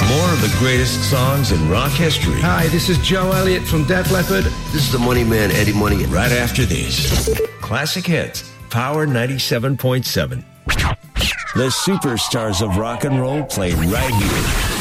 More of the greatest songs in rock history. Hi, this is Joe Elliott from Def Leppard. This is the Money Man, Eddie Money. Right after these. Classic Hits, Power 97.7. The superstars of rock and roll play right here.